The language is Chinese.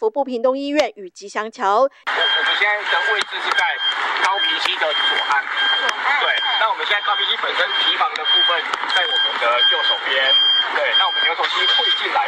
服部屏东医院与吉祥桥。 我们现在的位置是在高屏溪的左岸。对，那我们现在高屏溪本身堤防的部分在我们的右手边。对，那我们牛头溪汇进来